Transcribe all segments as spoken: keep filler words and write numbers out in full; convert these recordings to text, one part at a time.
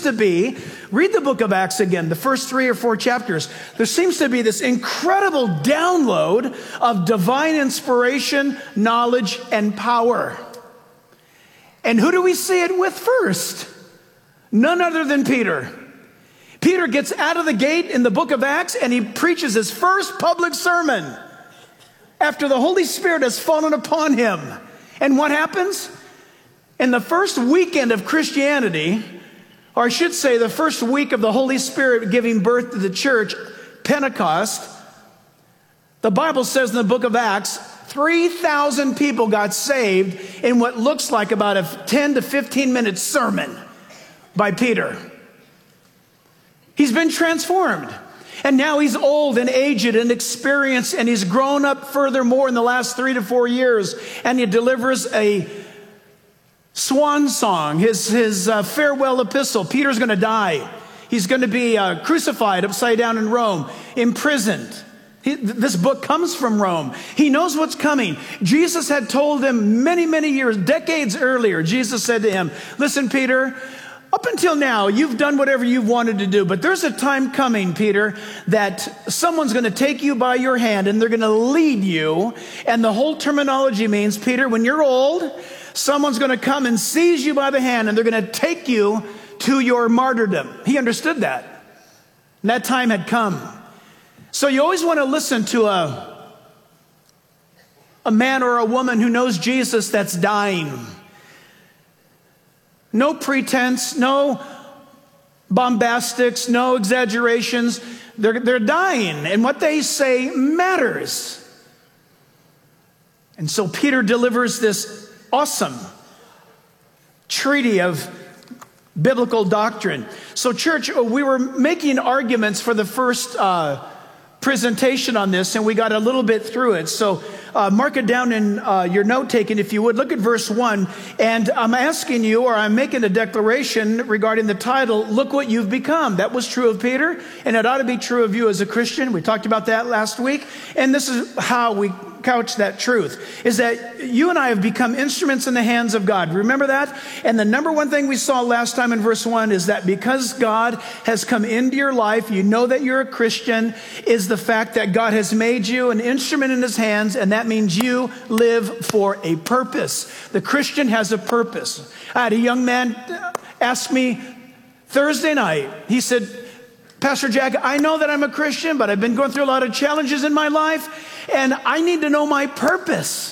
to be, read the book of Acts again, the first three or four chapters. There seems to be this incredible download of divine inspiration, knowledge, and power. And who do we see it with first? None other than Peter. Peter gets out of the gate in the book of Acts and he preaches his first public sermon after the Holy Spirit has fallen upon him. And what happens? In the first weekend of Christianity, or I should say the first week of the Holy Spirit giving birth to the church, Pentecost, the Bible says in the book of Acts, three thousand people got saved in what looks like about a ten to fifteen minute sermon by Peter. He's been transformed. And now he's old and aged and experienced, and he's grown up furthermore in the last three to four years. And he delivers a swan song, his, his uh, farewell epistle. Peter's going to die. He's going to be uh, crucified upside down in Rome, imprisoned. He, this book comes from Rome. He knows what's coming. Jesus had told him many, many years, decades earlier, Jesus said to him, listen, Peter, up until now, you've done whatever you've wanted to do, but there's a time coming, Peter, that someone's going to take you by your hand and they're going to lead you. And the whole terminology means, Peter, when you're old, someone's going to come and seize you by the hand and they're going to take you to your martyrdom. He understood that. And that time had come. So you always want to listen to a, a man or a woman who knows Jesus that's dying. No pretense, no bombastics, no exaggerations. They're, they're dying, and what they say matters. And so Peter delivers this awesome treatise of biblical doctrine. So church, we were making arguments for the first uh, presentation on this, and we got a little bit through it. So uh, mark it down in uh, your note taking, if you would. Look at verse one. And I'm asking you, or I'm making a declaration regarding the title, look what you've become. That was true of Peter, and it ought to be true of you as a Christian. We talked about that last week. And this is how we couch that truth, is that you and I have become instruments in the hands of God. Remember that? And the number one thing we saw last time in verse one is that because God has come into your life, you know that you're a Christian, is the fact that God has made you an instrument in his hands, and that means you live for a purpose. The Christian has a purpose. I had a young man ask me Thursday night, he said, Pastor Jack, I know that I'm a Christian, but I've been going through a lot of challenges in my life, and I need to know my purpose.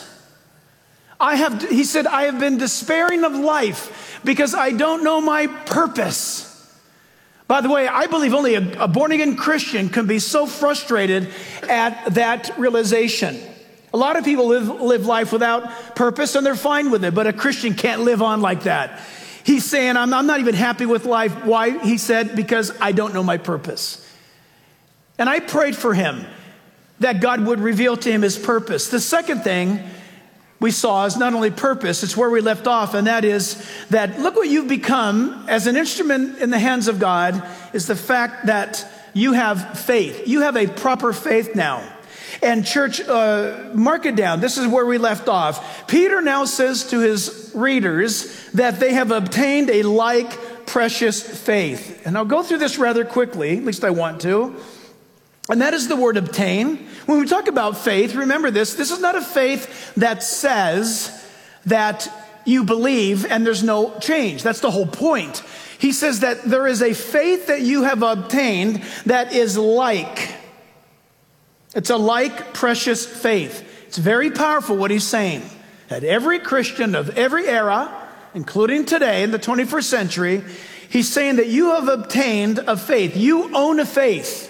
I have, he said, I have been despairing of life because I don't know my purpose. By the way, I believe only a, a born-again Christian can be so frustrated at that realization. A lot of people live, live life without purpose, and they're fine with it, but a Christian can't live on like that. He's saying, I'm, I'm not even happy with life. Why? He said, because I don't know my purpose. And I prayed for him that God would reveal to him his purpose. The second thing we saw is not only purpose, it's where we left off, and that is that look what you've become as an instrument in the hands of God is the fact that you have faith. You have a proper faith now. And church, uh, mark it down. This is where we left off. Peter now says to his readers that they have obtained a like precious faith. And I'll go through this rather quickly, at least I want to. And that is the word obtain. When we talk about faith, remember this, this is not a faith that says that you believe and there's no change. That's the whole point. He says that there is a faith that you have obtained that is like. It's a like precious faith. It's very powerful what he's saying. That every Christian of every era, including today in the twenty-first century, he's saying that you have obtained a faith. You own a faith.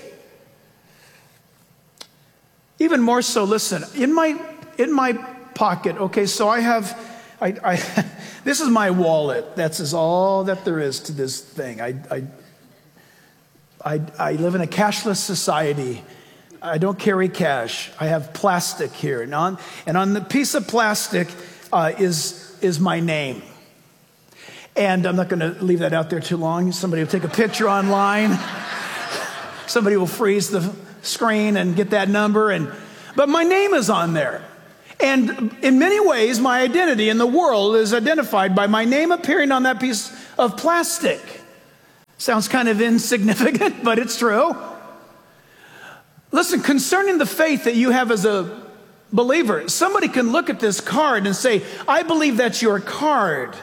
Even more so, listen, in my in my pocket, okay, so I have, I, I this is my wallet. That's is all that there is to this thing. I, I, I, I live in a cashless society. I don't carry cash. I have plastic here. And on, and on the piece of plastic uh, is, is my name. And I'm not going to leave that out there too long. Somebody will take a picture online. Somebody will freeze the screen and get that number. And but my name is on there. And in many ways, my identity in the world is identified by my name appearing on that piece of plastic. Sounds kind of insignificant, but it's true. Listen, concerning the faith that you have as a believer, somebody can look at this card and say, I believe that's your card.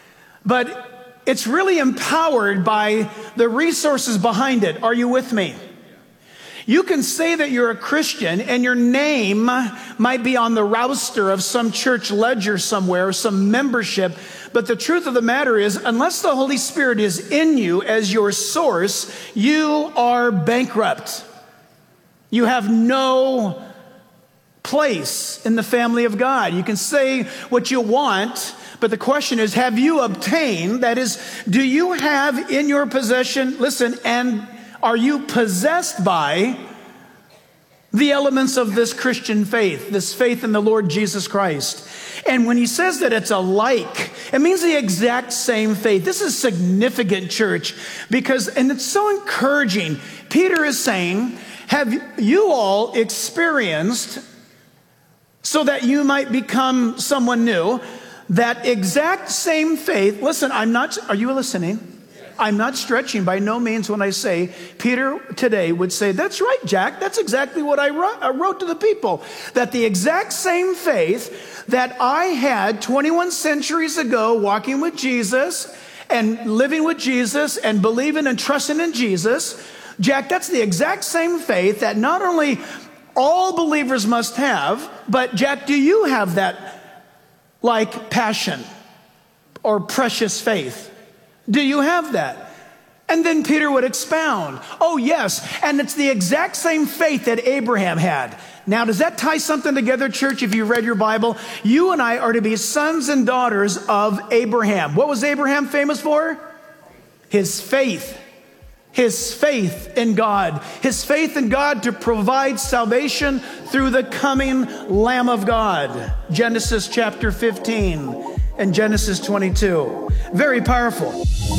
But it's really empowered by the resources behind it. Are you with me? You can say that you're a Christian and your name might be on the roster of some church ledger somewhere, some membership. But the truth of the matter is, unless the Holy Spirit is in you as your source, you are bankrupt. You have no place in the family of God. You can say what you want, but the question is, have you obtained? That is, do you have in your possession, listen, and are you possessed by the elements of this Christian faith, this faith in the Lord Jesus Christ? And when he says that it's a like, it means the exact same faith. This is significant, church, because, and it's so encouraging. Peter is saying, have you all experienced, so that you might become someone new, that exact same faith? Listen, I'm not, are you listening? I'm not stretching by no means when I say Peter today would say, that's right, Jack. That's exactly what I wrote, I wrote to the people. That the exact same faith that I had twenty-one centuries ago walking with Jesus and living with Jesus and believing and trusting in Jesus, Jack, that's the exact same faith that not only all believers must have, but Jack, do you have that like passion or precious faith? Do you have that? And then Peter would expound. Oh, yes. And it's the exact same faith that Abraham had. Now, does that tie something together, church? If you've read your Bible, you and I are to be sons and daughters of Abraham. What was Abraham famous for? His faith. His faith in God. His faith in God to provide salvation through the coming Lamb of God. Genesis chapter fifteen. And Genesis twenty-two. Very powerful.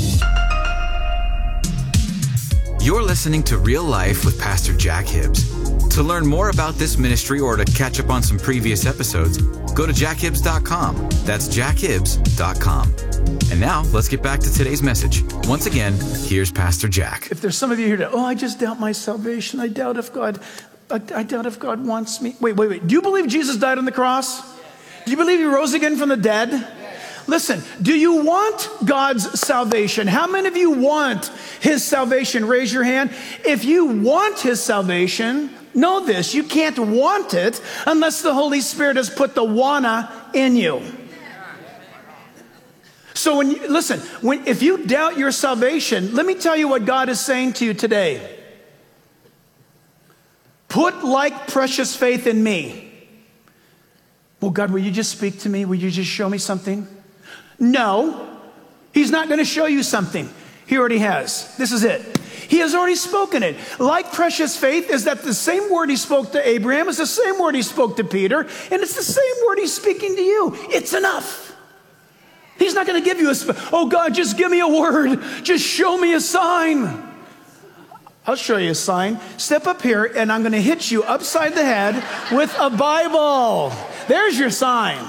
You're listening to Real Life with Pastor Jack Hibbs. To learn more about this ministry or to catch up on some previous episodes, go to jack hibbs dot com. That's jack hibbs dot com. And now, let's get back to today's message. Once again, here's Pastor Jack. If there's some of you here that, oh, I just doubt my salvation. I doubt if God, I, I doubt if God wants me. Wait, wait, wait. Do you believe Jesus died on the cross? Do you believe he rose again from the dead? Listen, do you want God's salvation? How many of you want his salvation? Raise your hand. If you want his salvation, know this, you can't want it unless the Holy Spirit has put the wanna in you. So when you, listen, when, if you doubt your salvation, let me tell you what God is saying to you today. Put like precious faith in me. Well, God, will you just speak to me? Will you just show me something? No, he's not going to show you something. He already has. This is it. He has already spoken it. Like precious faith is that the same word he spoke to Abraham is the same word he spoke to Peter, and it's the same word he's speaking to you. It's enough. He's not going to give you a, oh God, just give me a word. Just show me a sign. I'll show you a sign. Step up here and I'm going to hit you upside the head with a Bible. There's your sign.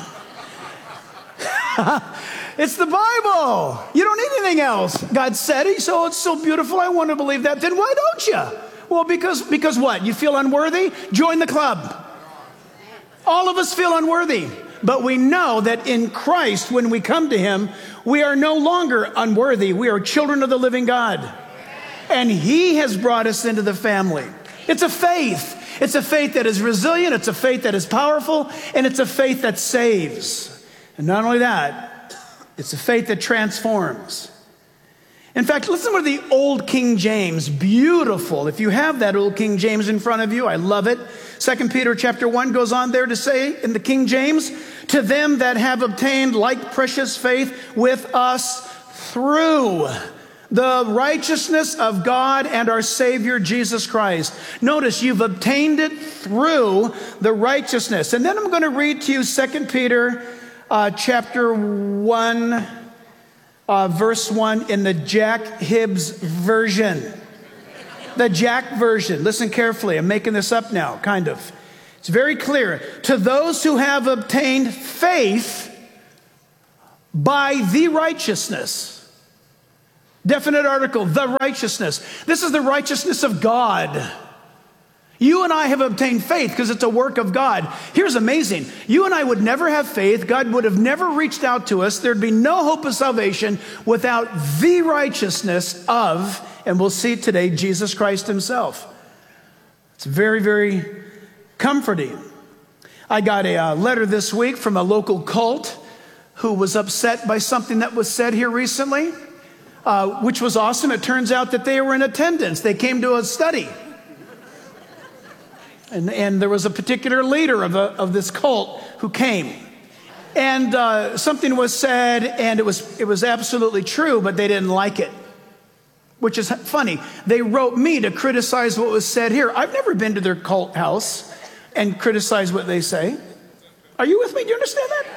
It's the Bible. You don't need anything else. God said it, so it's so beautiful. I want to believe that. Then why don't you? Well, because because what? You feel unworthy? Join the club. All of us feel unworthy. But we know that in Christ, when we come to him, we are no longer unworthy. We are children of the living God. And he has brought us into the family. It's a faith. It's a faith that is resilient. It's a faith that is powerful. And it's a faith that saves. And not only that, it's a faith that transforms. In fact, listen to the old King James. Beautiful. If you have that old King James in front of you, I love it. Second Peter chapter one goes on there to say in the King James, to them that have obtained like precious faith with us through the righteousness of God and our Savior Jesus Christ. Notice you've obtained it through the righteousness. And then I'm going to read to you Second Peter uh, chapter one, uh, verse one in the Jack Hibbs version. The Jack version. Listen carefully. I'm making this up now, kind of. It's very clear. To those who have obtained faith by the righteousness. Definite article, the righteousness. This is the righteousness of God. You and I have obtained faith because it's a work of God. Here's amazing. You and I would never have faith. God would have never reached out to us. There'd be no hope of salvation without the righteousness of, and we'll see today, Jesus Christ himself. It's very, very comforting. I got a uh, letter this week from a local cult who was upset by something that was said here recently, uh, which was awesome. It turns out that they were in attendance. They came to a study. And, and there was a particular leader of, a, of this cult who came. And uh, something was said, and it was, it was absolutely true, but they didn't like it, which is funny. They wrote me to criticize what was said here. I've never been to their cult house and criticized what they say. Are you with me? Do you understand that?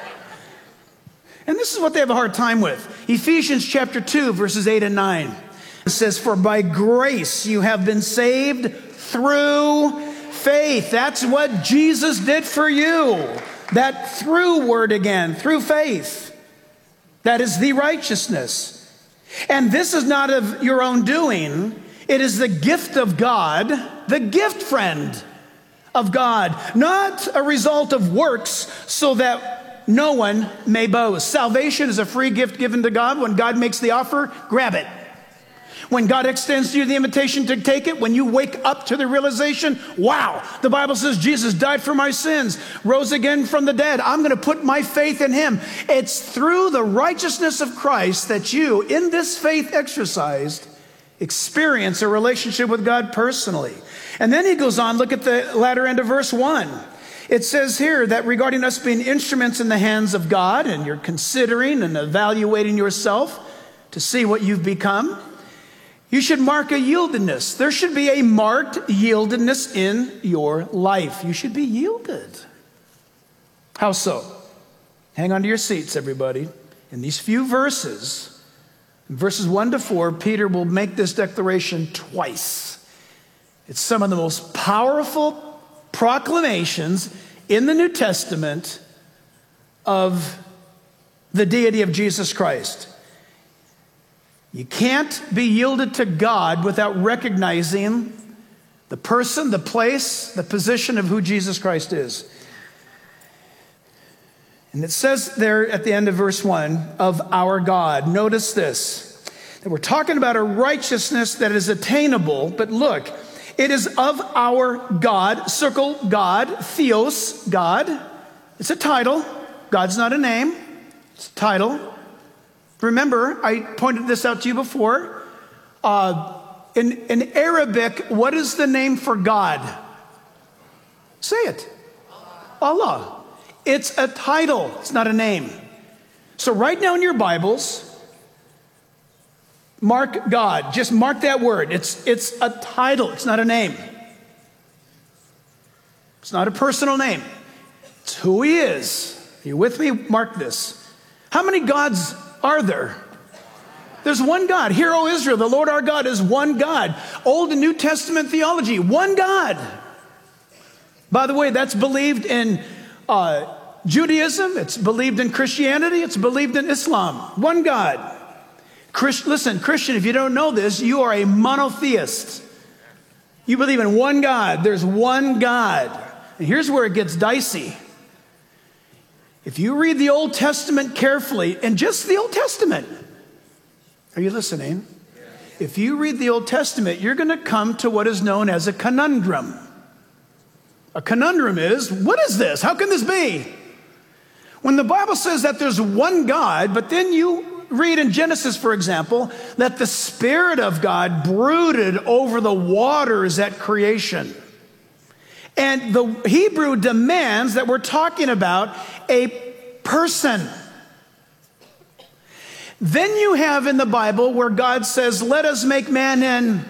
And this is what they have a hard time with. Ephesians chapter two, verses eight and nine. It says, for by grace you have been saved through faith. That's what Jesus did for you. That through word again, through faith. That is the righteousness. And this is not of your own doing. It is the gift of God, the gift friend of God, not a result of works so that no one may boast. Salvation is a free gift given to God. When God makes the offer, grab it. When God extends to you the invitation to take it, when you wake up to the realization, wow, the Bible says Jesus died for my sins, rose again from the dead. I'm going to put my faith in him. It's through the righteousness of Christ that you, in this faith exercised, experience a relationship with God personally. And then he goes on, look at the latter end of verse one. It says here that regarding us being instruments in the hands of God, and you're considering and evaluating yourself to see what you've become, you should mark a yieldedness. There should be a marked yieldedness in your life. You should be yielded. How so? Hang on to your seats, everybody. In these few verses, in verses one to four, Peter will make this declaration twice. It's some of the most powerful proclamations in the New Testament of the deity of Jesus Christ. You can't be yielded to God without recognizing the person, the place, the position of who Jesus Christ is. And it says there at the end of verse one, of our God. Notice this, that we're talking about a righteousness that is attainable, but look, it is of our God, circle God, theos, God. It's a title. God's not a name, it's a title. Remember, I pointed this out to you before. Uh, in, in Arabic, what is the name for God? Say it. Allah. It's a title. It's not a name. So right now in your Bibles, mark God. Just mark that word. It's, it's a title. It's not a name. It's not a personal name. It's who he is. Are you with me? Mark this. How many gods are there? There's one God. Hear, O Israel, the Lord our God is one God. Old and New Testament theology, one God. By the way, that's believed in uh, Judaism. It's believed in Christianity. It's believed in Islam. One God. Christ, listen, Christian, if you don't know this, you are a monotheist. You believe in one God. There's one God. And here's where it gets dicey. If you read the Old Testament carefully, and just the Old Testament, are you listening? If you read the Old Testament, you're going to come to what is known as a conundrum. A conundrum is, what is this? How can this be? When the Bible says that there's one God, but then you read in Genesis, for example, that the Spirit of God brooded over the waters at creation. And the Hebrew demands that we're talking about a person. Then you have in the Bible where God says, let us make man in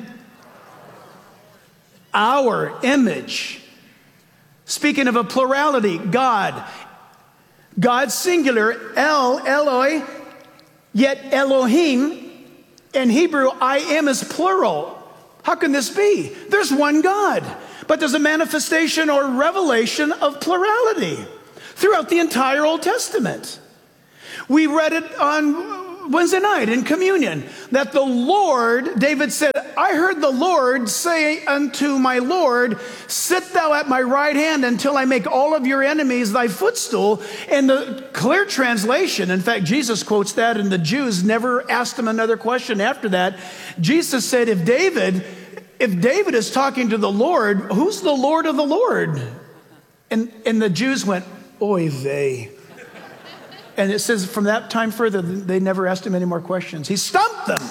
our image. Speaking of a plurality, God. God singular, El, Eloi, yet Elohim. In Hebrew, I am is plural. How can this be? There's one God. But there's a manifestation or revelation of plurality throughout the entire Old Testament. We read it on Wednesday night in communion, that the Lord, David said, I heard the Lord say unto my Lord, sit thou at my right hand until I make all of your enemies thy footstool. And the clear translation, in fact, Jesus quotes that, and the Jews never asked him another question after that. Jesus said, if David, if David is talking to the Lord, who's the Lord of the Lord? And, and the Jews went, oy vey. And it says from that time further, they never asked him any more questions. He stumped them.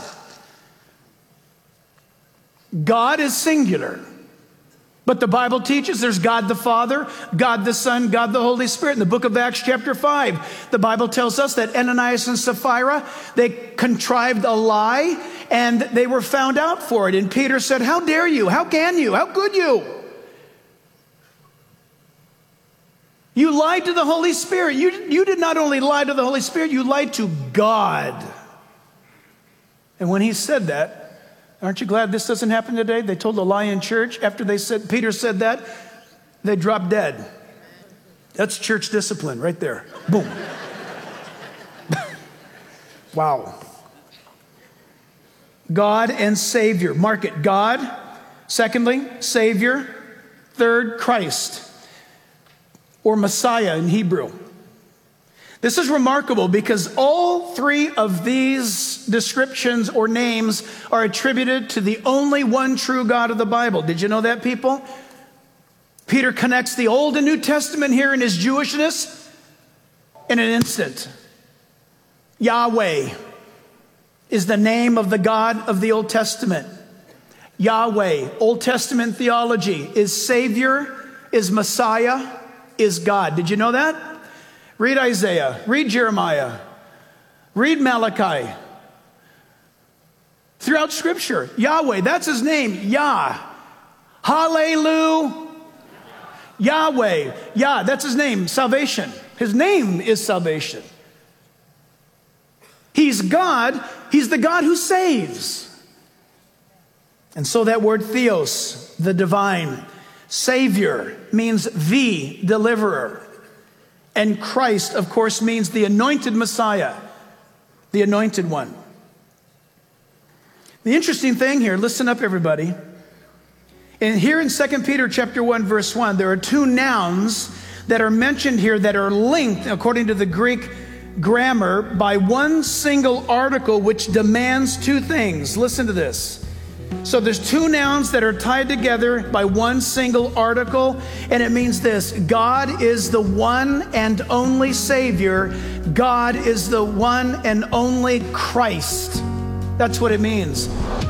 God is singular. But the Bible teaches there's God the Father, God the Son, God the Holy Spirit. In the book of Acts chapter five, the Bible tells us that Ananias and Sapphira, they contrived a lie and they were found out for it. And Peter said, how dare you? How can you? How could you? You lied to the Holy Spirit. You, you did not only lie to the Holy Spirit, you lied to God. And when he said that, aren't you glad this doesn't happen today? They told a lie in church. After they said, Peter said that, they dropped dead. That's church discipline right there. Boom. Wow. God and Savior. Mark it. God. Secondly, Savior. Third, Christ, or Messiah in Hebrew. This is remarkable because all three of these descriptions or names are attributed to the only one true God of the Bible. Did you know that, people? Peter connects the Old and New Testament here in his Jewishness in an instant. Yahweh is the name of the God of the Old Testament. Yahweh, Old Testament theology, is Savior, is Messiah, is God. Did you know that? Read Isaiah, read Jeremiah, read Malachi. Throughout Scripture, Yahweh, that's his name, Yah. Hallelujah. Yahweh, Yah, that's his name, salvation. His name is salvation. He's God, he's the God who saves. And so that word theos, the divine, Savior, means the deliverer. And Christ, of course, means the anointed Messiah, the anointed one. The interesting thing here, listen up everybody. And here in Second Peter chapter one, verse one, there are two nouns that are mentioned here that are linked, according to the Greek grammar, by one single article which demands two things. Listen to this. So there's two nouns that are tied together by one single article, and it means this: God is the one and only Savior. God is the one and only Christ. That's what it means.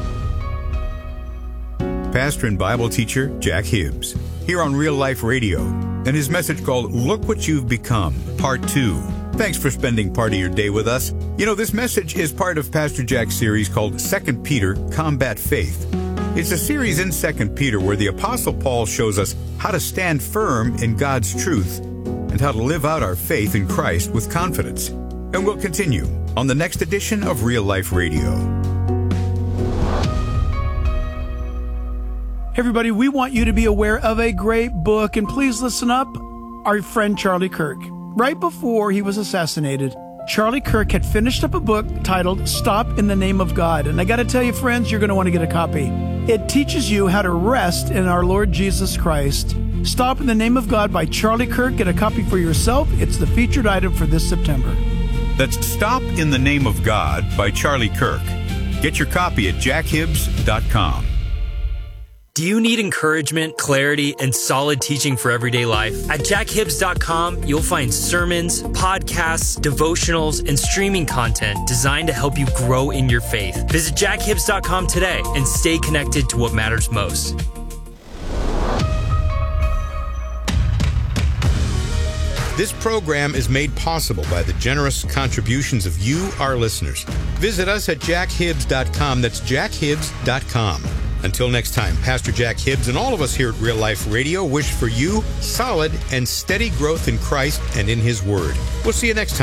Pastor and Bible teacher Jack Hibbs, here on Real Life Radio, and his message called Look What You've Become, Part two. Thanks for spending part of your day with us. You know, this message is part of Pastor Jack's series called Second Peter, Combat Faith. It's a series in Second Peter where the Apostle Paul shows us how to stand firm in God's truth and how to live out our faith in Christ with confidence. And we'll continue on the next edition of Real Life Radio. Hey everybody, we want you to be aware of a great book, and please listen up. Our friend Charlie Kirk. Right before he was assassinated, Charlie Kirk had finished up a book titled Stop in the Name of God. And I got to tell you, friends, you're going to want to get a copy. It teaches you how to rest in our Lord Jesus Christ. Stop in the Name of God by Charlie Kirk. Get a copy for yourself. It's the featured item for this September. That's Stop in the Name of God by Charlie Kirk. Get your copy at jack hibbs dot com. Do you need encouragement, clarity, and solid teaching for everyday life? At jack hibbs dot com, you'll find sermons, podcasts, devotionals, and streaming content designed to help you grow in your faith. Visit jack hibbs dot com today and stay connected to what matters most. This program is made possible by the generous contributions of you, our listeners. Visit us at jack hibbs dot com. That's jack hibbs dot com. Until next time, Pastor Jack Hibbs and all of us here at Real Life Radio wish for you solid and steady growth in Christ and in His Word. We'll see you next time.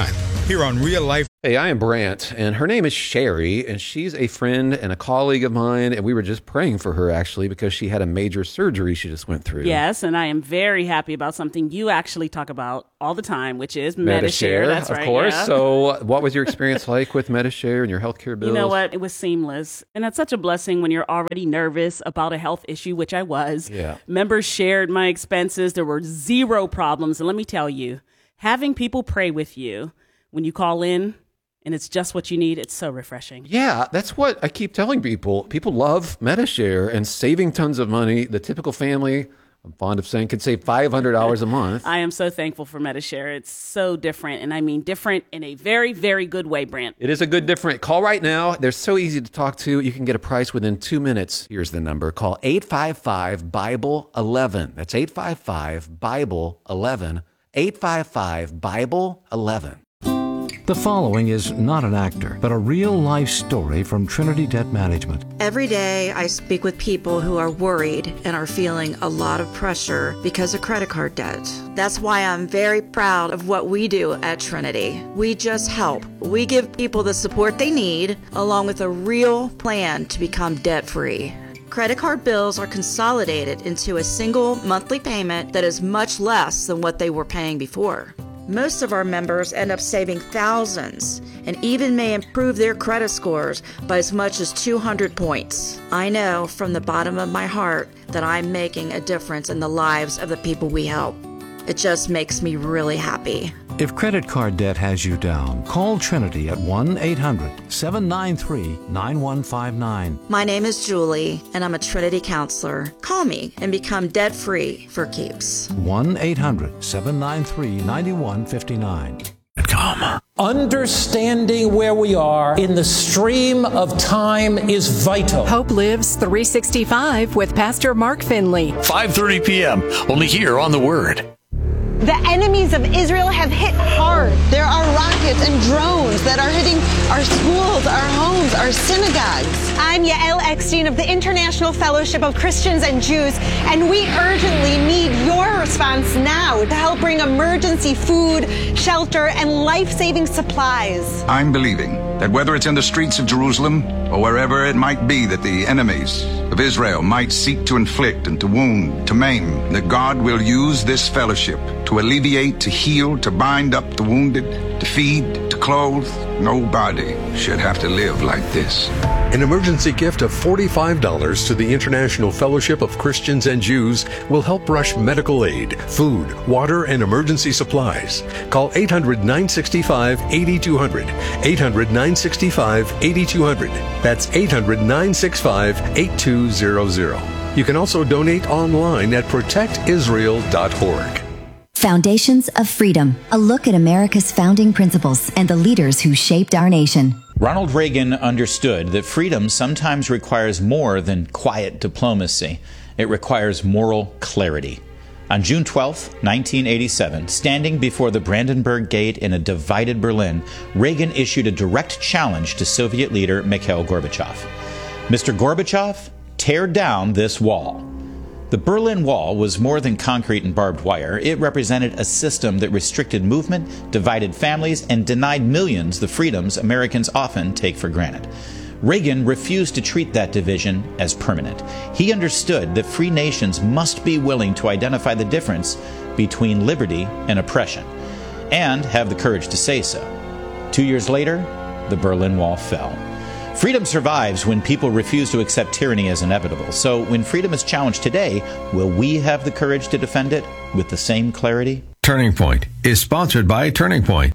here on Real Life. Hey, I am Brant, and her name is Sherry, and she's a friend and a colleague of mine, and we were just praying for her, actually, because she had a major surgery she just went through. Yes, and I am very happy about something you actually talk about all the time, which is Medi-Share. Medi-Share, That's of right, course. yeah. So what was your experience like with Medi-Share and your healthcare bills? You know what? It was seamless, and that's such a blessing when you're already nervous about a health issue, which I was. Yeah. Members shared my expenses. There were zero problems, and let me tell you, having people pray with you when you call in, and it's just what you need, it's so refreshing. Yeah, that's what I keep telling people. People love Medi-Share and saving tons of money. The typical family, I'm fond of saying, could save five hundred dollars a month. I am so thankful for Medi-Share. It's so different, and I mean different in a very, very good way, Brant. It is a good different. Call right now. They're so easy to talk to. You can get a price within two minutes. Here's the number. Call eight five five, Bible eleven. That's eight five five, Bible eleven. eight five five, Bible eleven. The following is not an actor, but a real-life story from Trinity Debt Management. Every day I speak with people who are worried and are feeling a lot of pressure because of credit card debt. That's why I'm very proud of what we do at Trinity. We just help. We give people the support they need, along with a real plan to become debt-free. Credit card bills are consolidated into a single monthly payment that is much less than what they were paying before. Most of our members end up saving thousands and even may improve their credit scores by as much as two hundred points. I know from the bottom of my heart that I'm making a difference in the lives of the people we help. It just makes me really happy. If credit card debt has you down, call Trinity at one eight hundred, seven nine three, nine one five nine. My name is Julie, and I'm a Trinity counselor. Call me and become debt-free for keeps. one eight hundred, seven nine three, nine one five nine. Come. Understanding where we are in the stream of time is vital. Hope Lives three sixty-five with Pastor Mark Finley. five thirty p.m. only here on The Word. The enemies of Israel have hit hard. There are rockets and drones that are hitting our schools, our homes, our synagogues. I'm Yael Eckstein of the International Fellowship of Christians and Jews, and we urgently need your response now to help bring emergency food, shelter, and life-saving supplies. I'm believing that whether it's in the streets of Jerusalem or wherever it might be that the enemies of Israel might seek to inflict and to wound, to maim, that God will use this fellowship to alleviate, to heal, to bind up the wounded, to feed, to clothe. Nobody should have to live like this. An emergency gift of forty-five dollars to the International Fellowship of Christians and Jews will help rush medical aid, food, water, and emergency supplies. Call eight hundred, nine six five, eight two zero zero. eight hundred, nine six five, eight two zero zero. That's eight hundred, nine six five, eight two zero zero. You can also donate online at protect israel dot org. Foundations of Freedom, a look at America's founding principles and the leaders who shaped our nation. Ronald Reagan understood that freedom sometimes requires more than quiet diplomacy. It requires moral clarity. On June twelfth, nineteen eighty-seven, standing before the Brandenburg Gate in a divided Berlin, Reagan issued a direct challenge to Soviet leader Mikhail Gorbachev. Mister Gorbachev, tear down this wall. The Berlin Wall was more than concrete and barbed wire. It represented a system that restricted movement, divided families, and denied millions the freedoms Americans often take for granted. Reagan refused to treat that division as permanent. He understood that free nations must be willing to identify the difference between liberty and oppression, and have the courage to say so. Two years later, the Berlin Wall fell. Freedom survives when people refuse to accept tyranny as inevitable. So when freedom is challenged today, will we have the courage to defend it with the same clarity? Turning Point is sponsored by Turning Point.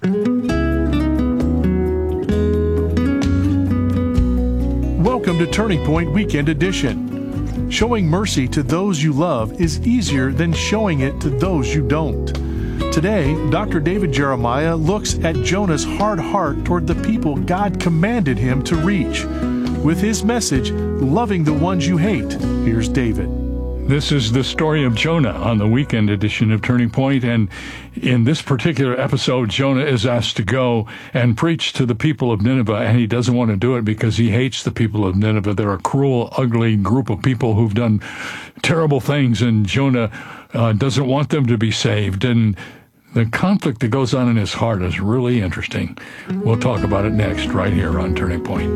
Welcome to Turning Point Weekend Edition. Showing mercy to those you love is easier than showing it to those you don't. Today, Doctor David Jeremiah looks at Jonah's hard heart toward the people God commanded him to reach. With his message, Loving the Ones You Hate, here's David. This is the story of Jonah on the weekend edition of Turning Point, and in this particular episode, Jonah is asked to go and preach to the people of Nineveh, and he doesn't want to do it because he hates the people of Nineveh. They're a cruel, ugly group of people who've done terrible things, and Jonah uh, doesn't want them to be saved, and The conflict that goes on in his heart is really interesting. We'll talk about it next, right here on Turning Point.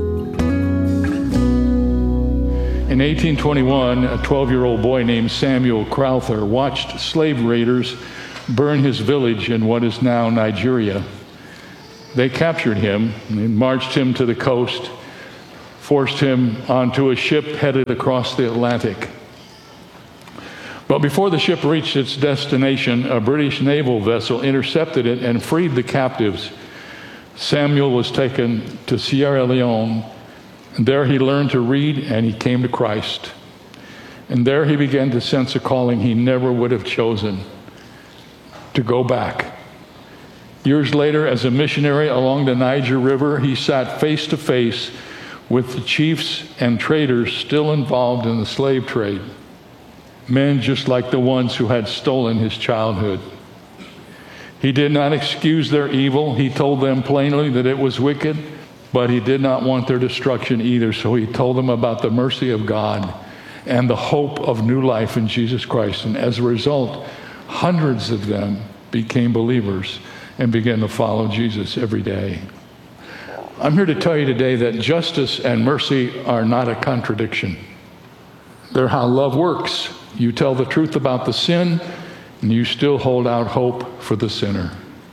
In eighteen twenty-one, a twelve-year-old boy named Samuel Crowther watched slave raiders burn his village in what is now Nigeria. They captured him and marched him to the coast, forced him onto a ship headed across the Atlantic. But before the ship reached its destination, a British naval vessel intercepted it and freed the captives. Samuel was taken to Sierra Leone, and there he learned to read and he came to Christ. And there he began to sense a calling he never would have chosen, to go back. Years later, as a missionary along the Niger River, he sat face to face with the chiefs and traders still involved in the slave trade. Men just like the ones who had stolen his childhood. He did not excuse their evil. He told them plainly that it was wicked, but he did not want their destruction either. So he told them about the mercy of God and the hope of new life in Jesus Christ. And as a result, hundreds of them became believers and began to follow Jesus every day. I'm here to tell you today that justice and mercy are not a contradiction. They're how love works. You tell the truth about the sin, and you still hold out hope for the sinner.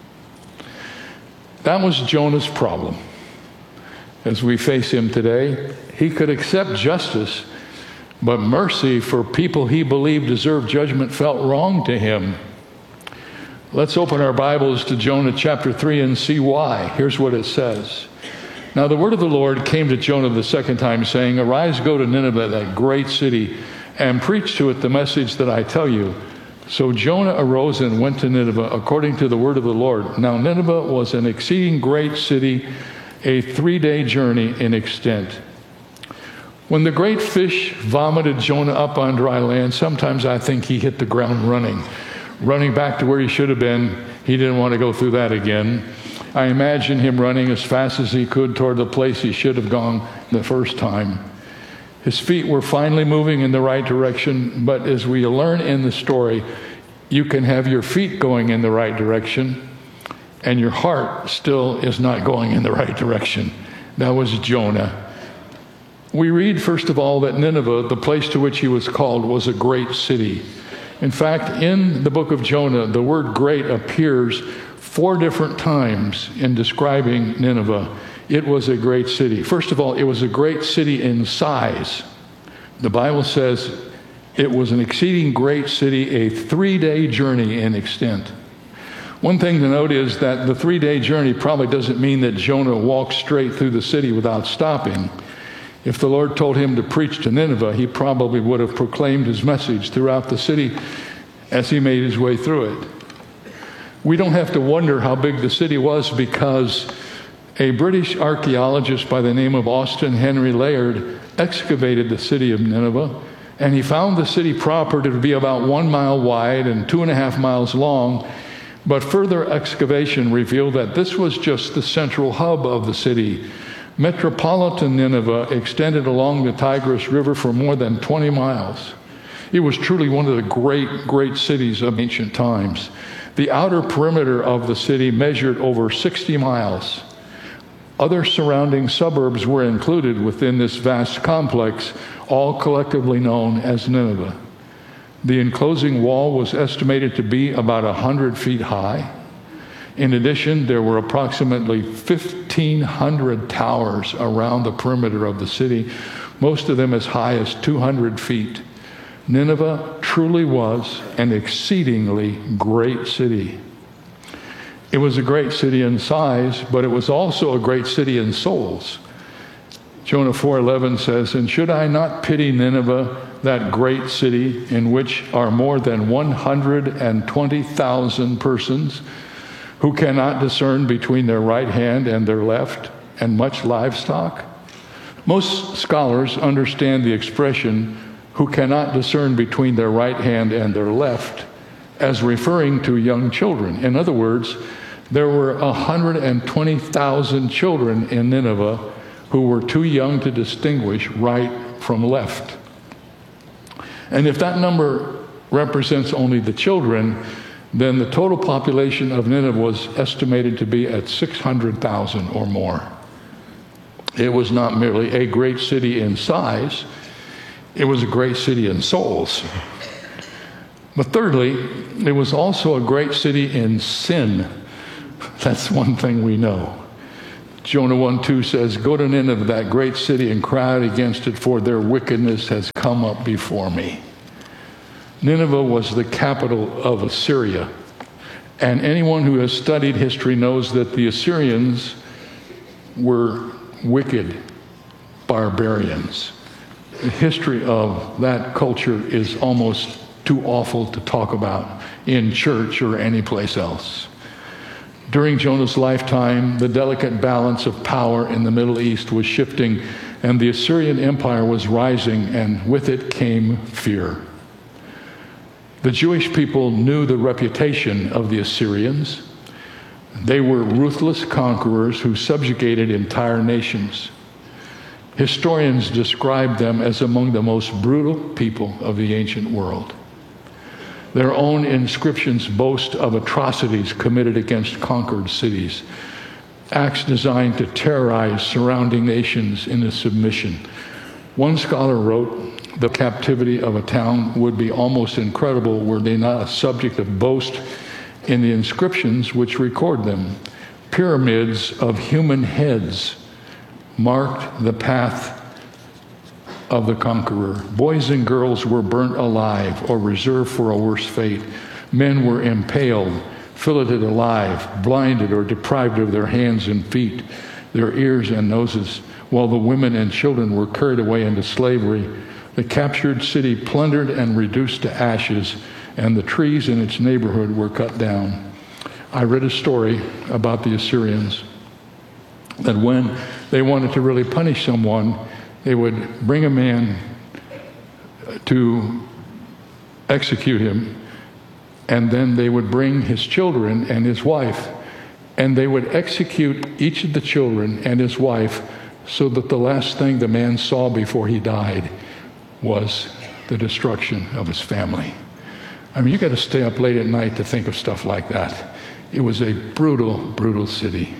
That was Jonah's problem. As we face him today, he could accept justice, but mercy for people he believed deserved judgment felt wrong to him. Let's open our Bibles to Jonah chapter three and see why. Here's what it says. Now the word of the Lord came to Jonah the second time, saying, "Arise, go to Nineveh, that great city, and preach to it the message that I tell you." So Jonah arose and went to Nineveh according to the word of the Lord. Now Nineveh was an exceeding great city, a three-day journey in extent. When the great fish vomited Jonah up on dry land, sometimes I think he hit the ground running, running back to where he should have been. He didn't want to go through that again. I imagine him running as fast as he could toward the place he should have gone the first time. His feet were finally moving in the right direction, but as we learn in the story, you can have your feet going in the right direction, and your heart still is not going in the right direction. That was Jonah. We read, first of all, that Nineveh, the place to which he was called, was a great city. In fact, in the book of Jonah, the word great appears four different times in describing Nineveh. It was a great city. First of all, it was a great city in size. The Bible says it was an exceeding great city, a three-day journey in extent. One thing to note is that the three-day journey probably doesn't mean that Jonah walked straight through the city without stopping. If the Lord told him to preach to Nineveh, he probably would have proclaimed his message throughout the city as he made his way through it. We don't have to wonder how big the city was, because a British archaeologist by the name of Austin Henry Layard excavated the city of Nineveh, and he found the city proper to be about one mile wide and two and a half miles long. But further excavation revealed that this was just the central hub of the city. Metropolitan Nineveh extended along the Tigris River for more than twenty miles. It was truly one of the great, great cities of ancient times. The outer perimeter of the city measured over sixty miles. Other surrounding suburbs were included within this vast complex, all collectively known as Nineveh. The enclosing wall was estimated to be about one hundred feet high. In addition, there were approximately fifteen hundred towers around the perimeter of the city, most of them as high as two hundred feet. Nineveh truly was an exceedingly great city. It was a great city in size, but it was also a great city in souls. Jonah four eleven says, "And should I not pity Nineveh, that great city in which are more than one hundred twenty thousand persons who cannot discern between their right hand and their left, and much livestock?" Most scholars understand the expression, "who cannot discern between their right hand and their left," as referring to young children. In other words, there were one hundred twenty thousand children in Nineveh who were too young to distinguish right from left. And if that number represents only the children, then the total population of Nineveh was estimated to be at six hundred thousand or more. It was not merely a great city in size, it was a great city in souls. But thirdly, it was also a great city in sin. That's one thing we know. Jonah one two says, "Go to Nineveh, that great city, and cry out against it, for their wickedness has come up before me." Nineveh was the capital of Assyria. And anyone who has studied history knows that the Assyrians were wicked barbarians. The history of that culture is almost too awful to talk about in church or any place else. During Jonah's lifetime, the delicate balance of power in the Middle East was shifting, and the Assyrian Empire was rising, and with it came fear. The Jewish people knew the reputation of the Assyrians. They were ruthless conquerors who subjugated entire nations. Historians describe them as among the most brutal people of the ancient world. Their own inscriptions boast of atrocities committed against conquered cities, acts designed to terrorize surrounding nations into submission. One scholar wrote, "The captivity of a town would be almost incredible were they not a subject of boast in the inscriptions which record them. Pyramids of human heads marked the path of the conqueror. Boys and girls were burnt alive or reserved for a worse fate. Men were impaled, filleted alive, blinded or deprived of their hands and feet, their ears and noses, while the women and children were carried away into slavery. The captured city plundered and reduced to ashes, and the trees in its neighborhood were cut down." I read a story about the Assyrians that when they wanted to really punish someone, they would bring a man to execute him, and then they would bring his children and his wife, and they would execute each of the children and his wife so that the last thing the man saw before he died was the destruction of his family. I mean, you got to stay up late at night to think of stuff like that. It was a brutal, brutal city.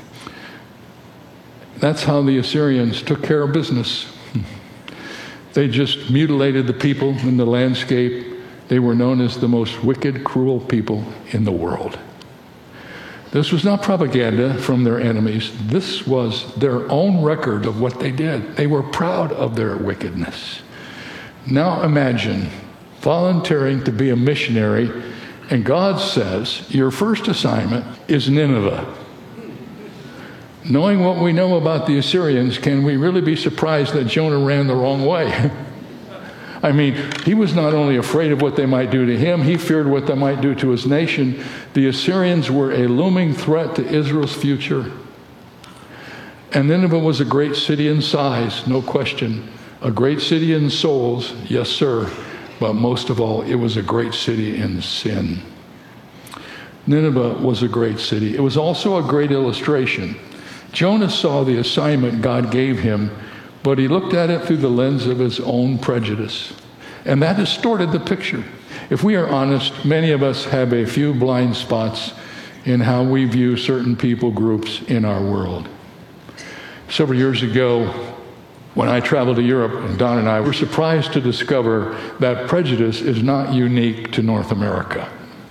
That's how the Assyrians took care of business. They just mutilated the people in the landscape. They were known as the most wicked, cruel people in the world. This was not propaganda from their enemies. This was their own record of what they did. They were proud of their wickedness. Now imagine volunteering to be a missionary, and God says, your first assignment is Nineveh. Knowing what we know about the Assyrians, can we really be surprised that Jonah ran the wrong way? I mean, he was not only afraid of what they might do to him, he feared what they might do to his nation. The Assyrians were a looming threat to Israel's future. And Nineveh was a great city in size, no question. A great city in souls, yes, sir. But most of all, it was a great city in sin. Nineveh was a great city. It was also a great illustration. Jonah saw the assignment God gave him, but he looked at it through the lens of his own prejudice. And that distorted the picture. If we are honest, many of us have a few blind spots in how we view certain people groups in our world. Several years ago, when I traveled to Europe, and Don and I were surprised to discover that prejudice is not unique to North America.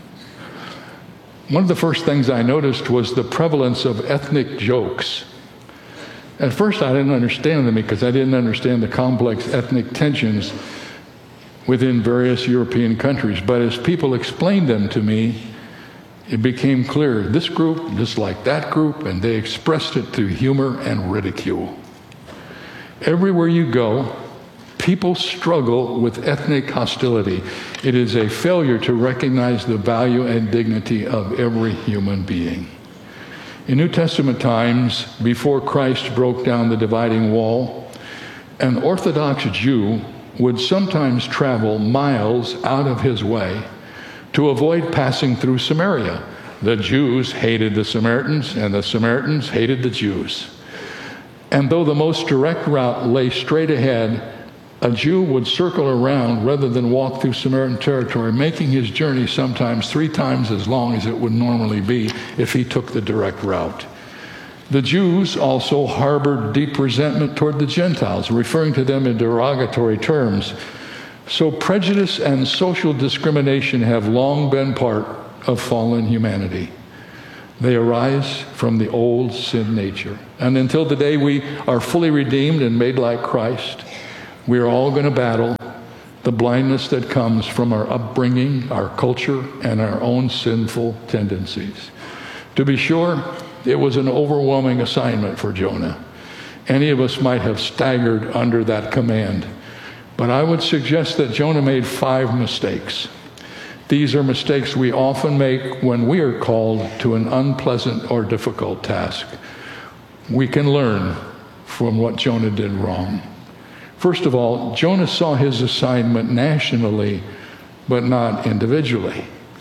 One of the first things I noticed was the prevalence of ethnic jokes. At first, I didn't understand them because I didn't understand the complex ethnic tensions within various European countries. But as people explained them to me, it became clear this group disliked that group, and they expressed it through humor and ridicule. Everywhere you go, people struggle with ethnic hostility. It is a failure to recognize the value and dignity of every human being. In New Testament times, before Christ broke down the dividing wall, an Orthodox Jew would sometimes travel miles out of his way to avoid passing through Samaria. The Jews hated the Samaritans, and the Samaritans hated the Jews. And though the most direct route lay straight ahead, a Jew would circle around rather than walk through Samaritan territory, making his journey sometimes three times as long as it would normally be if he took the direct route. The Jews also harbored deep resentment toward the Gentiles, referring to them in derogatory terms. So prejudice and social discrimination have long been part of fallen humanity. They arise from the old sin nature. And until the day we are fully redeemed and made like Christ, we are all going to battle the blindness that comes from our upbringing, our culture, and our own sinful tendencies. To be sure, it was an overwhelming assignment for Jonah. Any of us might have staggered under that command. But I would suggest that Jonah made five mistakes. These are mistakes we often make when we are called to an unpleasant or difficult task. We can learn from what Jonah did wrong. First of all, Jonah saw his assignment nationally, but not individually.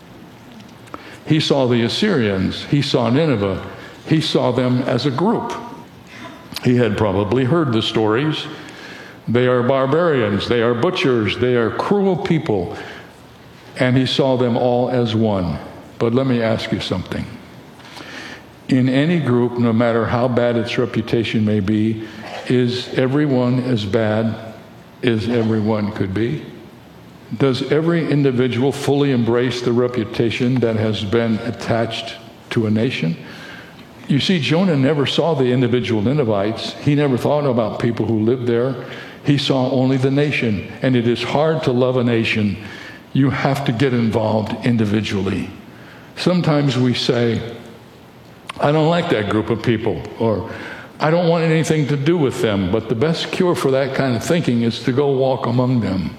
He saw the Assyrians. He saw Nineveh. He saw them as a group. He had probably heard the stories. They are barbarians. They are butchers. They are cruel people. And he saw them all as one. But let me ask you something. In any group, no matter how bad its reputation may be, is everyone as bad as everyone could be? Does every individual fully embrace the reputation that has been attached to a nation? You see, Jonah never saw the individual Ninevites. He never thought about people who lived there. He saw only the nation. And it is hard to love a nation. You have to get involved individually. Sometimes we say, I don't like that group of people, or I don't want anything to do with them. But the best cure for that kind of thinking is to go walk among them.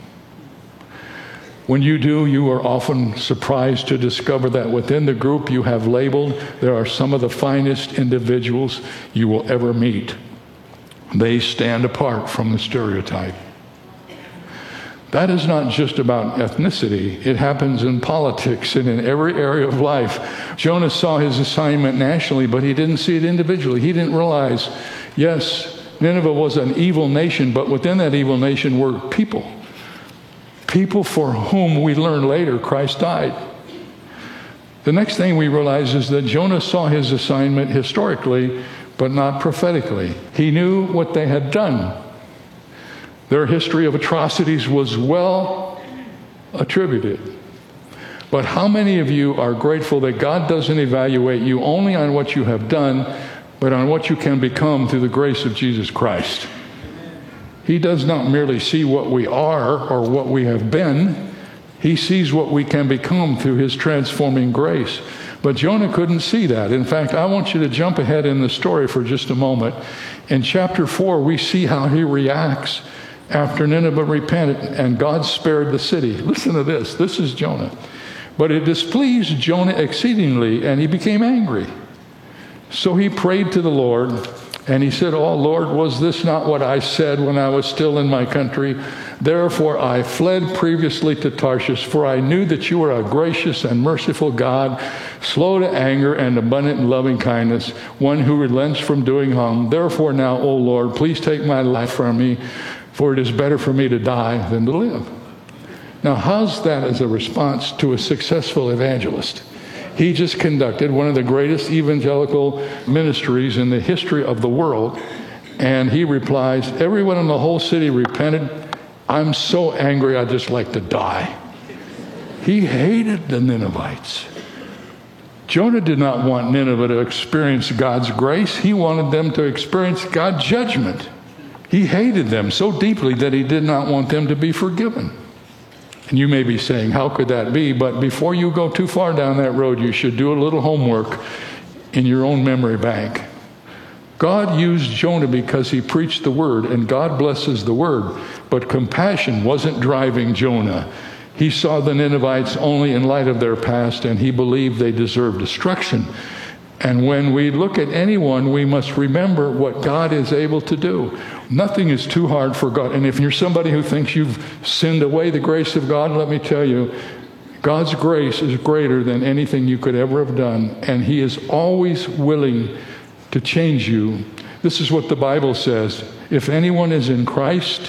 When you do, you are often surprised to discover that within the group you have labeled, there are some of the finest individuals you will ever meet. They stand apart from the stereotype. That is not just about ethnicity. It happens in politics and in every area of life. Jonah saw his assignment nationally, but he didn't see it individually. He didn't realize, yes, Nineveh was an evil nation, but within that evil nation were people. People for whom we learn later Christ died. The next thing we realize is that Jonah saw his assignment historically, but not prophetically. He knew what they had done. Their history of atrocities was well attributed. But how many of you are grateful that God doesn't evaluate you only on what you have done, but on what you can become through the grace of Jesus Christ? He does not merely see what we are or what we have been. He sees what we can become through his transforming grace. But Jonah couldn't see that. In fact, I want you to jump ahead in the story for just a moment. In chapter four, we see how he reacts after Nineveh repented and God spared the city. Listen to this. This is Jonah. But it displeased Jonah exceedingly, and he became angry. So he prayed to the Lord, and he said, Oh, Lord, was this not what I said when I was still in my country? Therefore I fled previously to Tarshish, for I knew that you are a gracious and merciful God, slow to anger and abundant in loving kindness, one who relents from doing harm. Therefore now, O Lord, please take my life from me, for it is better for me to die than to live. Now, how's that as a response to a successful evangelist? He just conducted one of the greatest evangelical ministries in the history of the world, and he replies, everyone in the whole city repented. I'm so angry, I'd just like to die. He hated the Ninevites. Jonah did not want Nineveh to experience God's grace. He wanted them to experience God's judgment. He hated them so deeply that he did not want them to be forgiven. And you may be saying, how could that be? But before you go too far down that road, you should do a little homework in your own memory bank. God used Jonah because he preached the word, and God blesses the word. But compassion wasn't driving Jonah. He saw the Ninevites only in light of their past, and he believed they deserved destruction. And when we look at anyone, we must remember what God is able to do. Nothing is too hard for God. And if you're somebody who thinks you've sinned away the grace of God, let me tell you, God's grace is greater than anything you could ever have done. And he is always willing to change you. This is what the Bible says. If anyone is in Christ,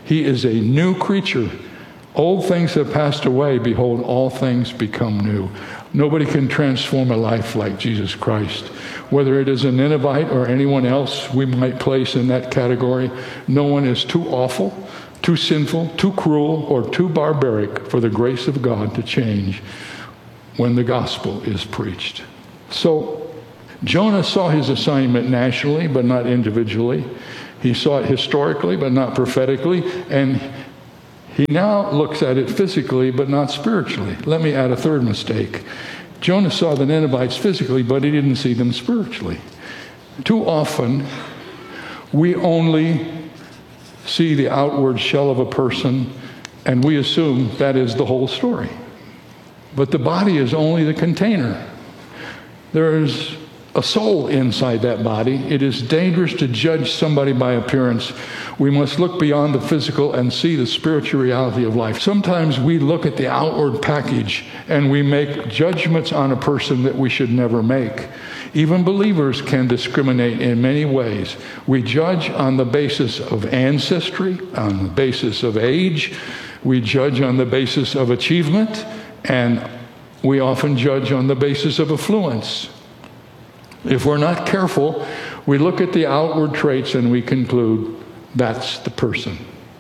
He is a new creature. Old things have passed away. Behold, all things become new. Nobody can transform a life like Jesus Christ. Whether it is a Ninevite or anyone else we might place in that category, no one is too awful, too sinful, too cruel, or too barbaric for the grace of God to change when the gospel is preached. So Jonah saw his assignment nationally, but not individually. He saw it historically, but not prophetically. And he now looks at it physically, but not spiritually. Let me add a third mistake. Jonah saw the Ninevites physically, but he didn't see them spiritually. Too often, we only see the outward shell of a person, and we assume that is the whole story. But the body is only the container. There is a soul inside that body. It is dangerous to judge somebody by appearance. We must look beyond the physical and see the spiritual reality of life. Sometimes we look at the outward package and we make judgments on a person that we should never make. Even believers can discriminate in many ways. We judge on the basis of ancestry, on the basis of age. We judge on the basis of achievement, and we often judge on the basis of affluence. If we're not careful, we look at the outward traits and we conclude that's the person.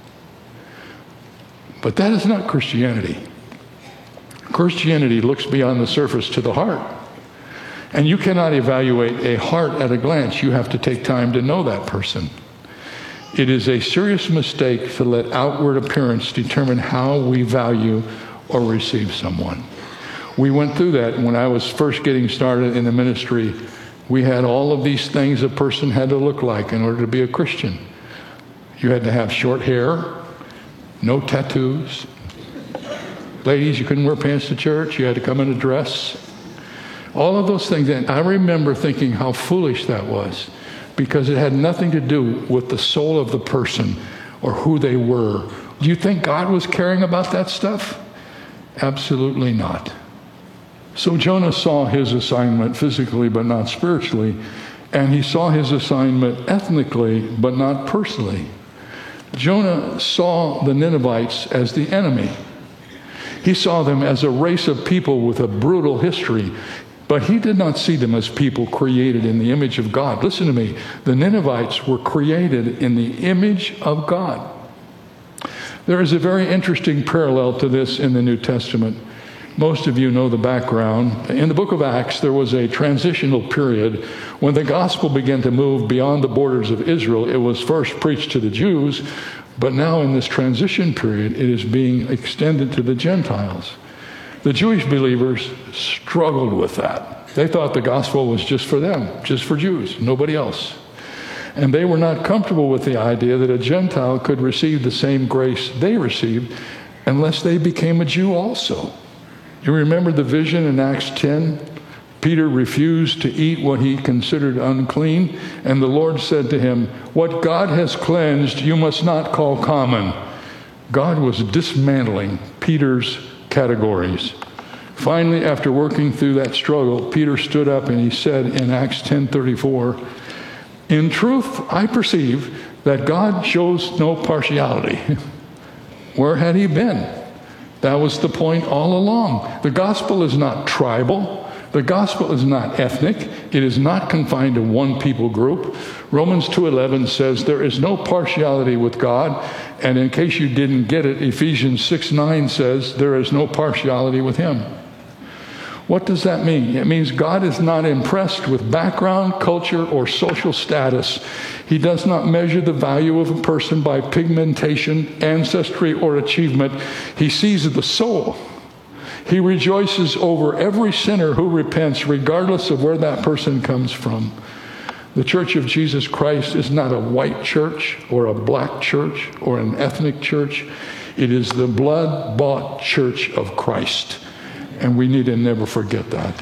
But that is not Christianity. Christianity looks beyond the surface to the heart. And you cannot evaluate a heart at a glance. You have to take time to know that person. It is a serious mistake to let outward appearance determine how we value or receive someone. We went through that when I was first getting started in the ministry. We had all of these things a person had to look like in order to be a Christian. You had to have short hair, no tattoos. Ladies, you couldn't wear pants to church. You had to come in a dress. All of those things. And I remember thinking how foolish that was, because it had nothing to do with the soul of the person or who they were. Do you think God was caring about that stuff? Absolutely not. So Jonah saw his assignment physically, but not spiritually, and he saw his assignment ethnically, but not personally. Jonah saw the Ninevites as the enemy. He saw them as a race of people with a brutal history, but he did not see them as people created in the image of God. Listen to me. The Ninevites were created in the image of God. There is a very interesting parallel to this in the New Testament. Most of you know the background. In the book of Acts, there was a transitional period when the gospel began to move beyond the borders of Israel. It was first preached to the Jews, but now in this transition period, it is being extended to the Gentiles. The Jewish believers struggled with that. They thought the gospel was just for them, just for Jews, nobody else. And they were not comfortable with the idea that a Gentile could receive the same grace they received unless they became a Jew also. You remember the vision in Acts ten? Peter refused to eat what he considered unclean, and the Lord said to him, "What God has cleansed, you must not call common." God was dismantling Peter's categories. Finally, after working through that struggle, Peter stood up and he said in Acts ten thirty-four, "In truth, I perceive that God shows no partiality." Where had he been? That was the point all along. The gospel is not tribal. The gospel is not ethnic. It is not confined to one people group. Romans two eleven says there is no partiality with God. And in case you didn't get it, Ephesians six nine says there is no partiality with him. What does that mean? It means God is not impressed with background, culture, or social status. He does not measure the value of a person by pigmentation, ancestry, or achievement. He sees the soul. He rejoices over every sinner who repents, regardless of where that person comes from. The Church of Jesus Christ is not a white church or a black church or an ethnic church. It is the blood-bought church of Christ. And we need to never forget that.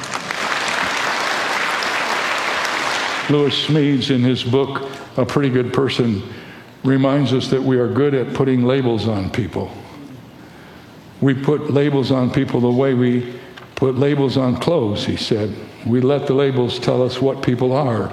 Lewis Smedes, in his book, A Pretty Good Person, reminds us that we are good at putting labels on people. We put labels on people the way we put labels on clothes, he said. We let the labels tell us what people are.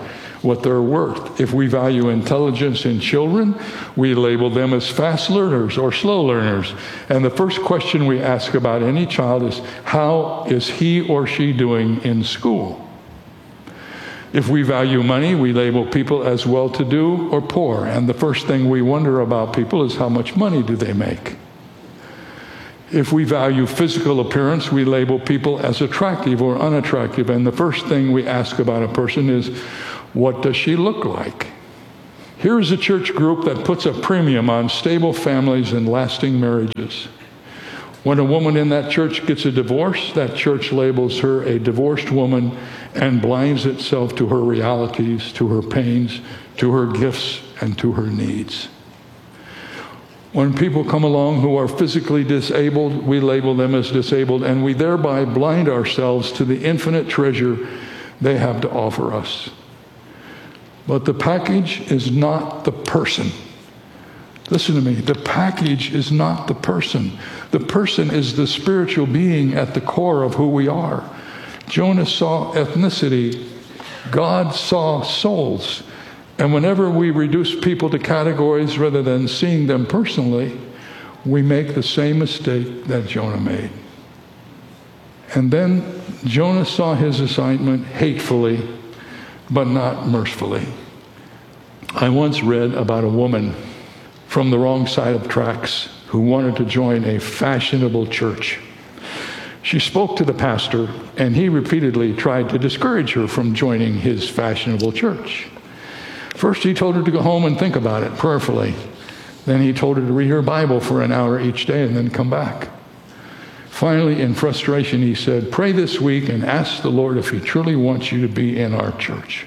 what they're worth. If we value intelligence in children, we label them as fast learners or slow learners. And the first question we ask about any child is, how is he or she doing in school? If we value money, we label people as well-to-do or poor. And the first thing we wonder about people is, how much money do they make? If we value physical appearance, we label people as attractive or unattractive. And the first thing we ask about a person is, what does she look like? Here is a church group that puts a premium on stable families and lasting marriages. When a woman in that church gets a divorce, that church labels her a divorced woman and blinds itself to her realities, to her pains, to her gifts, and to her needs. When people come along who are physically disabled, we label them as disabled, and we thereby blind ourselves to the infinite treasure they have to offer us. But the package is not the person. Listen to me. The package is not the person. The person is the spiritual being at the core of who we are. Jonah saw ethnicity. God saw souls. And whenever we reduce people to categories rather than seeing them personally, we make the same mistake that Jonah made. And then Jonah saw his assignment hatefully, but not mercifully. I once read about a woman from the wrong side of tracks who wanted to join a fashionable church. She spoke to the pastor, and he repeatedly tried to discourage her from joining his fashionable church. First, he told her to go home and think about it prayerfully. Then he told her to read her Bible for an hour each day and then come back. Finally, in frustration, he said, pray this week and ask the Lord if he truly wants you to be in our church.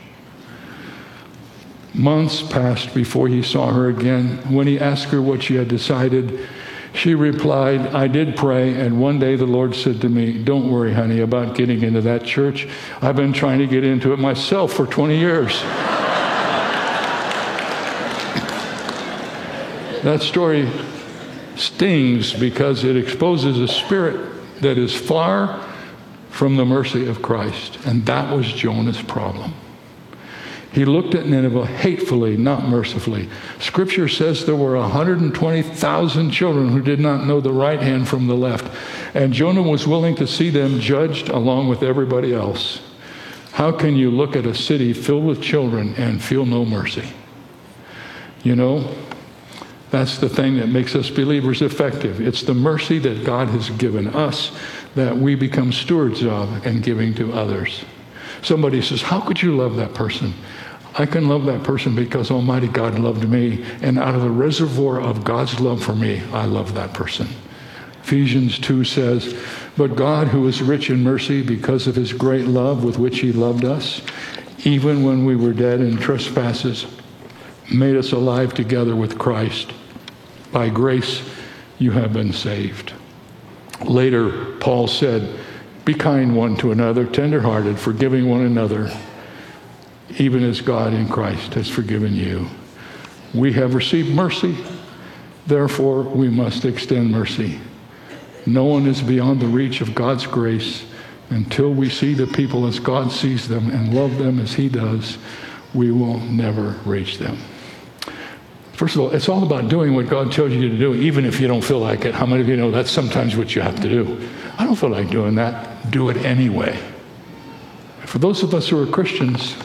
Months passed before he saw her again. When he asked her what she had decided, she replied, I did pray, and one day the Lord said to me, don't worry, honey, about getting into that church. I've been trying to get into it myself for twenty years. That story stings because it exposes a spirit that is far from the mercy of Christ. And that was Jonah's problem. He looked at Nineveh hatefully, not mercifully. Scripture says there were one hundred twenty thousand children who did not know the right hand from the left. And Jonah was willing to see them judged along with everybody else. How can you look at a city filled with children and feel no mercy? You know, that's the thing that makes us believers effective. It's the mercy that God has given us that we become stewards of and giving to others. Somebody says, how could you love that person? I can love that person because Almighty God loved me, and out of the reservoir of God's love for me, I love that person. Ephesians two says, but God, who is rich in mercy because of his great love with which he loved us, even when we were dead in trespasses, made us alive together with Christ. By grace, you have been saved. Later, Paul said, be kind one to another, tenderhearted, forgiving one another, even as God in Christ has forgiven you. We have received mercy, therefore we must extend mercy. No one is beyond the reach of God's grace. Until we see the people as God sees them and love them as he does, we will never reach them. First of all, it's all about doing what God tells you to do, even if you don't feel like it. How many of you know that's sometimes what you have to do? I don't feel like doing that. Do it anyway. For those of us who are Christians,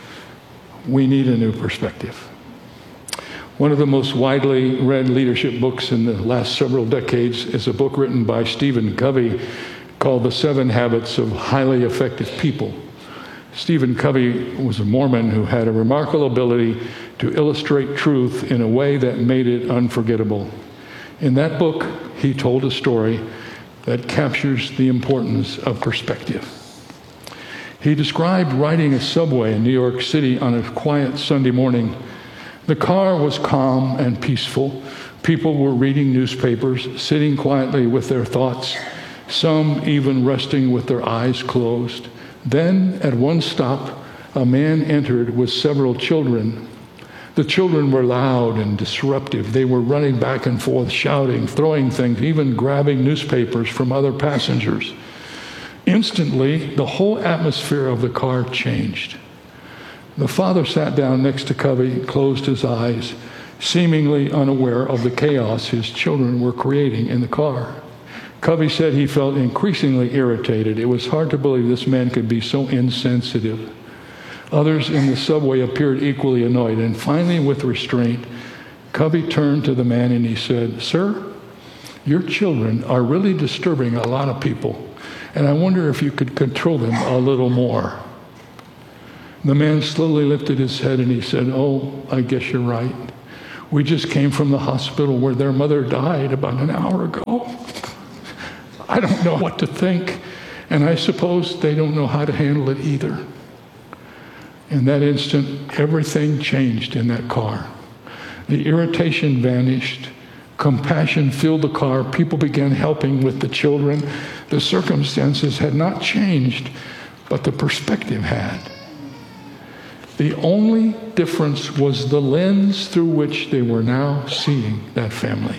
we need a new perspective. One of the most widely read leadership books in the last several decades is a book written by Stephen Covey called The Seven Habits of Highly Effective People. Stephen Covey was a Mormon who had a remarkable ability to illustrate truth in a way that made it unforgettable. In that book, he told a story that captures the importance of perspective. He described riding a subway in New York City on a quiet Sunday morning. The car was calm and peaceful. People were reading newspapers, sitting quietly with their thoughts, some even resting with their eyes closed. Then, at one stop, a man entered with several children. The children were loud and disruptive. They were running back and forth, shouting, throwing things, even grabbing newspapers from other passengers. Instantly, the whole atmosphere of the car changed. The father sat down next to Covey, closed his eyes, seemingly unaware of the chaos his children were creating in the car. Covey said he felt increasingly irritated. It was hard to believe this man could be so insensitive. Others in the subway appeared equally annoyed, and finally, with restraint, Covey turned to the man and he said, "Sir, your children are really disturbing a lot of people, and I wonder if you could control them a little more." The man slowly lifted his head and he said, "Oh, I guess you're right. We just came from the hospital where their mother died about an hour ago. I don't know what to think, and I suppose they don't know how to handle it either." In that instant, everything changed in that car. The irritation vanished. Compassion filled the car. People began helping with the children. The circumstances had not changed, but the perspective had. The only difference was the lens through which they were now seeing that family.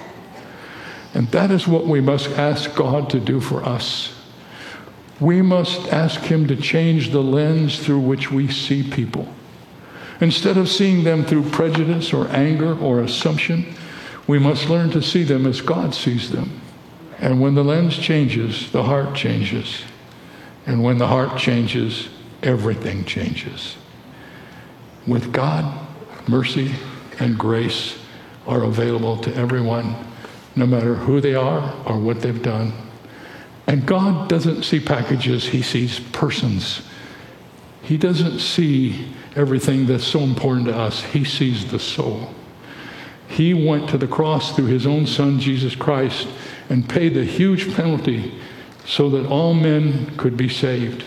And that is what we must ask God to do for us. We must ask Him to change the lens through which we see people. Instead of seeing them through prejudice or anger or assumption, we must learn to see them as God sees them. And when the lens changes, the heart changes. And when the heart changes, everything changes. With God, mercy and grace are available to everyone, no matter who they are or what they've done. And God doesn't see packages, He sees persons. He doesn't see everything that's so important to us. He sees the soul. He went to the cross through His own Son, Jesus Christ, and paid the huge penalty so that all men could be saved.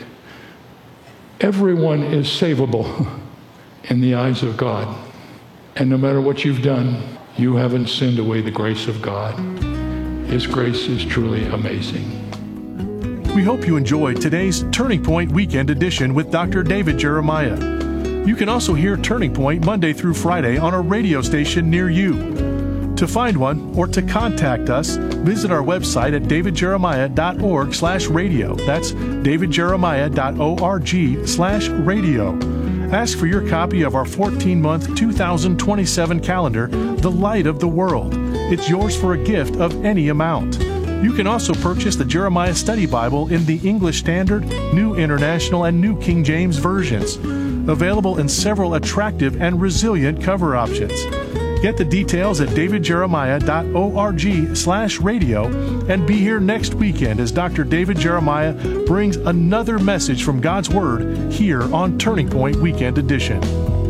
Everyone is savable in the eyes of God. And no matter what you've done, you haven't sinned away the grace of God. His grace is truly amazing. We hope you enjoyed today's Turning Point Weekend Edition with Doctor David Jeremiah. You can also hear Turning Point Monday through Friday on a radio station near you. To find one or to contact us, visit our website at davidjeremiah.org slash radio. That's davidjeremiah.org slash radio. Ask for your copy of our fourteen-month two thousand twenty-seven calendar, The Light of the World. It's yours for a gift of any amount. You can also purchase the Jeremiah Study Bible in the English Standard, New International, and New King James versions, available in several attractive and resilient cover options. Get the details at davidjeremiah.org slash radio and be here next weekend as Doctor David Jeremiah brings another message from God's Word here on Turning Point Weekend Edition.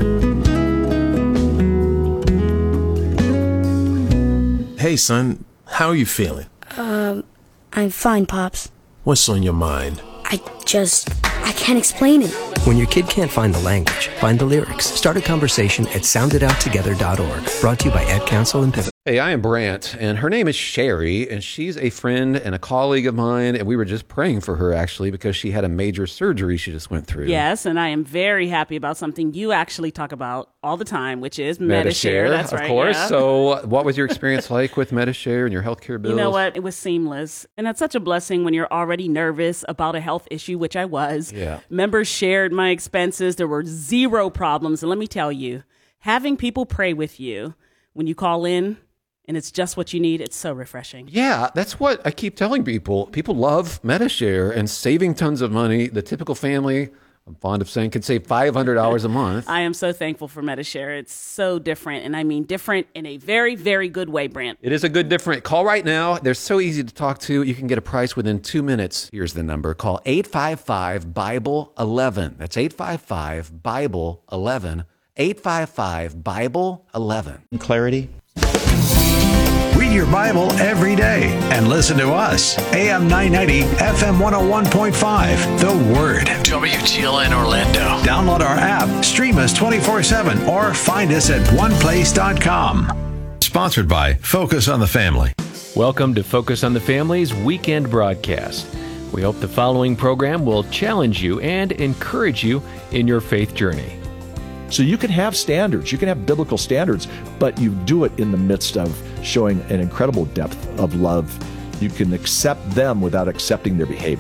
Hey, son, how are you feeling? Um, I'm fine, Pops. What's on your mind? I just, I can't explain it. When your kid can't find the language, find the lyrics. Start a conversation at sound it out together dot org. Brought to you by Ed Council and Pivot. Hey, I am Brant, and her name is Sherry, and she's a friend and a colleague of mine, and we were just praying for her, actually, because she had a major surgery she just went through. Yes, and I am very happy about something you actually talk about all the time, which is Medi-Share. That's right, of course. Yeah. So what was your experience like with Medi-Share and your healthcare bills? You know what? It was seamless, and that's such a blessing when you're already nervous about a health issue, which I was. Yeah. Members shared my expenses. There were zero problems, and let me tell you, having people pray with you when you call in, and it's just what you need, it's so refreshing. Yeah, that's what I keep telling people. People love Medi-Share and saving tons of money. The typical family, I'm fond of saying, can save five hundred dollars a month. I am so thankful for Medi-Share. It's so different, and I mean different in a very, very good way, Brant. It is a good different. Call right now. They're so easy to talk to. You can get a price within two minutes. Here's the number. Call eight five five, Bible eleven. That's eight five five, Bible eleven. eight five five, Bible eleven. Clarity. Read your Bible every day and listen to us. A M nine ninety, F M one oh one point five. The Word. W G L N Orlando. Download our app, stream us twenty-four seven, or find us at one place dot com. Sponsored by Focus on the Family. Welcome to Focus on the Family's weekend broadcast. We hope the following program will challenge you and encourage you in your faith journey. So you can have standards, you can have biblical standards, but you do it in the midst of showing an incredible depth of love. You can accept them without accepting their behavior.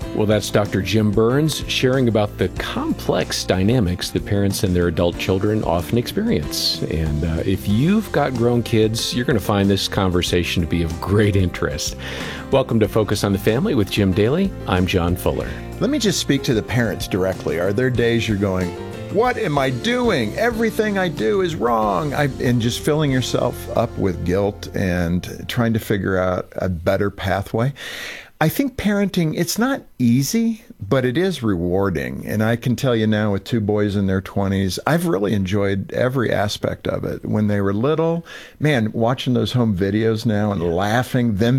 Well, that's Doctor Jim Burns sharing about the complex dynamics that parents and their adult children often experience. And uh, if you've got grown kids, you're going to find this conversation to be of great interest. Welcome to Focus on the Family with Jim Daly. I'm John Fuller. Let me just speak to the parents directly. Are there days you're going, what am I doing? Everything I do is wrong. I, and just filling yourself up with guilt and trying to figure out a better pathway. I think parenting, it's not easy, but it is rewarding. And I can tell you now with two boys in their twenties, I've really enjoyed every aspect of it. When they were little, man, watching those home videos now and laughing, them